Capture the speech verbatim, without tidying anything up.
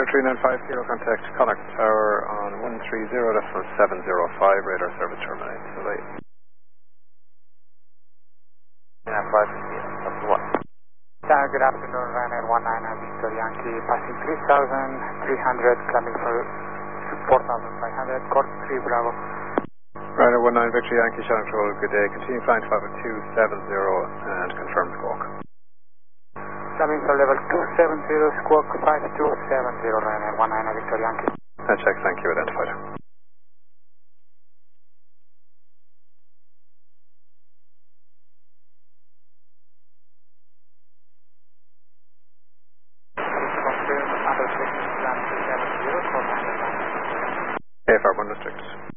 three nine five zero, contact Connacht Tower on one three zero decimal seven zero five, radar service terminates. So they... nine five zero, one. Uh, good afternoon, Ryanair one nine Victor Yankee, passing three thousand three hundred, climbing for four thousand five hundred, course three Bravo. Ryanair one nine Victor Yankee, Shannon Control, good day. Continue flying five two seven zero and confirm squawk. Climbing for level two seven zero, squawk five two seven zero, Ryanair one nine Victor Yankee. And check, thank you, identified. A F R one restricted.